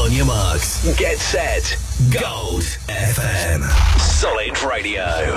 On your marks, get set, Gold FM. Solid Radio.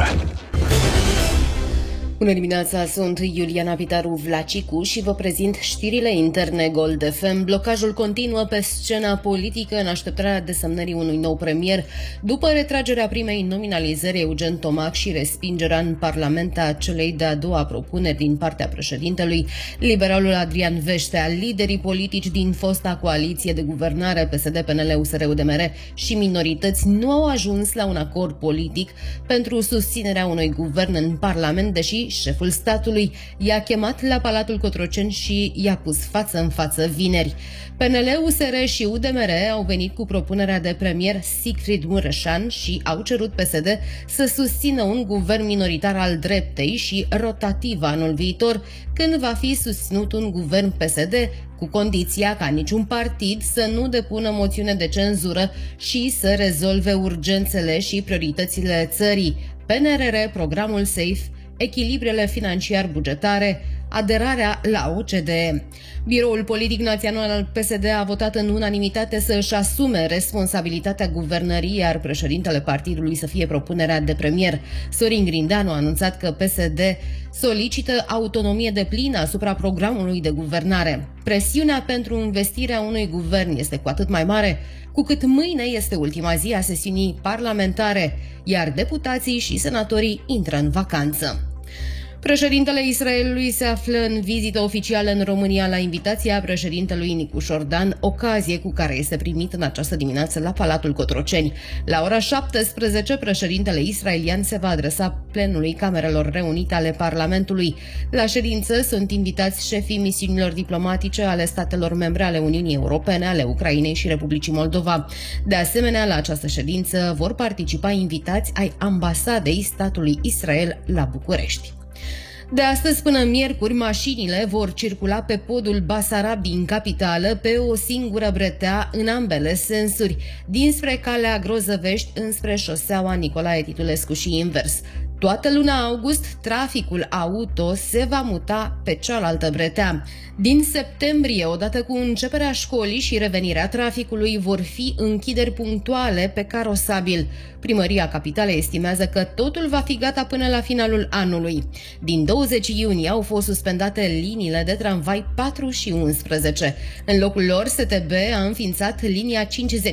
Bună dimineața, sunt Iuliana Vitaru Vlacicu și vă prezint știrile interne Gold FM. Blocajul continuă pe scena politică în așteptarea desemnării unui nou premier după retragerea primei nominalizări Eugen Tomac și respingerea în Parlament a celei de-a doua propuneri din partea președintelui. Liberalul Adrian Veștea, liderii politici din fosta coaliție de guvernare PSD, PNL, USR, UDMR și minorități nu au ajuns la un acord politic pentru susținerea unui guvern în Parlament, deși șeful statului i-a chemat la Palatul Cotroceni și i-a pus față în față vineri. PNL, USR și UDMR au venit cu propunerea de premier Sigfrid Mureșan și au cerut PSD să susțină un guvern minoritar al dreptei și rotativ anul viitor, când va fi susținut un guvern PSD, cu condiția ca niciun partid să nu depună moțiune de cenzură și să rezolve urgențele și prioritățile țării: PNRR, programul SAFE, echilibrele financiar-bugetare, aderarea la OCDE. Biroul Politic Național al PSD a votat în unanimitate să își asume responsabilitatea guvernării, iar președintele partidului să fie propunerea de premier. Sorin Grindeanu a anunțat că PSD solicită autonomie deplină asupra programului de guvernare. Presiunea pentru investirea unui guvern este cu atât mai mare cu cât mâine este ultima zi a sesiunii parlamentare, iar deputații și senatorii intră în vacanță. Președintele Israelului se află în vizită oficială în România la invitația președintelui Nicușor Dan, ocazie cu care este primit în această dimineață la Palatul Cotroceni. La ora 17, președintele israelian se va adresa plenului Camerelor Reunite ale Parlamentului. La ședință sunt invitați șefii misiunilor diplomatice ale statelor membre ale Uniunii Europene, ale Ucrainei și Republicii Moldova. De asemenea, la această ședință vor participa invitați ai ambasadei statului Israel la București. De astăzi până miercuri, mașinile vor circula pe podul Basarab din capitală pe o singură bretea în ambele sensuri, dinspre calea Grozăvești înspre șoseaua Nicolae Titulescu și invers. Toată luna august, traficul auto se va muta pe cealaltă bretea. Din septembrie, odată cu începerea școlii și revenirea traficului, vor fi închideri punctuale pe carosabil. Primăria Capitalei estimează că totul va fi gata până la finalul anului. Din 20 iunie au fost suspendate liniile de tramvai 4 și 11. În locul lor, STB a înființat linia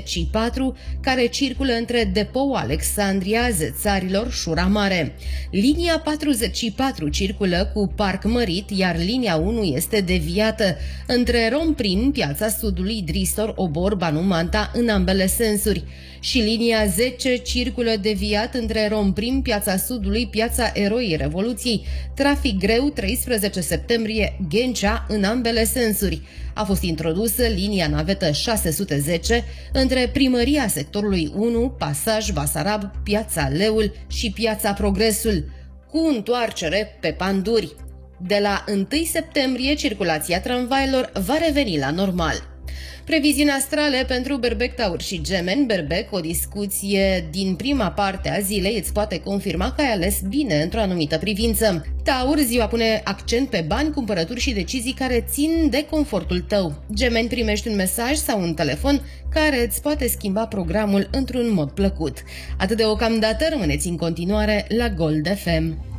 54, care circulă între Depou Alexandria, Zețarilor, Șura Mare. Linia 44 circulă cu Parc Mărit, iar linia 1 este deviată între Romprin, Piața Sudului, Dristor, Obor, Banu Manta, în ambele sensuri. Și linia 10 circulă deviat între Romprin, Piața Sudului, Piața Eroii Revoluției, trafic greu 13 septembrie, Ghencea, în ambele sensuri. A fost introdusă linia navetă 610 între Primăria Sectorului 1, Pasaj Basarab, Piața Leul și Piața Progresul, cu întoarcere pe Panduri. De la 1 septembrie, circulația tramvailor va reveni la normal. Previziuni astrale pentru Berbec, Taur și Gemeni. Berbec, o discuție din prima parte a zilei îți poate confirma că ai ales bine într-o anumită privință. Taur, ziua pune accent pe bani, cumpărături și decizii care țin de confortul tău. Gemeni, primești un mesaj sau un telefon care îți poate schimba programul într-un mod plăcut. Atât deocamdată, rămâneți în continuare la Gold FM.